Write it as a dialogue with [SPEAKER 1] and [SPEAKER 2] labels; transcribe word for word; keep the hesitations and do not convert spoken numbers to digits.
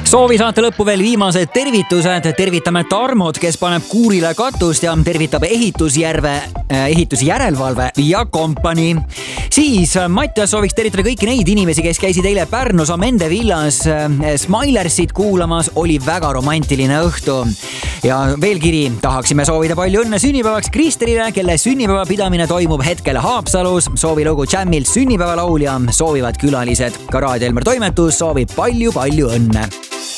[SPEAKER 1] Soovi saate lõppu veel viimased tervitused. Tervitame Tarmot, kes paneb kuurile katust ja tervitab ehitusjärve, ehitusjärelevalve ja kompanii. Siis Mattias sooviks tervitada kõiki neid inimesi, kes käisid eile Pärnus Amende villas Smilersit kuulamas. Oli väga romantiline õhtu. Ja veel kiri, tahaksime soovida palju õnne sünnipäevaks Kristerile, kelle sünnipäeva pidamine toimub hetkel Haapsalus. Soovilugu Jammilt sünnipäevalaulja, soovivad külalised. Ka Raadio Elmer toimetus soovib palju-palju õnne.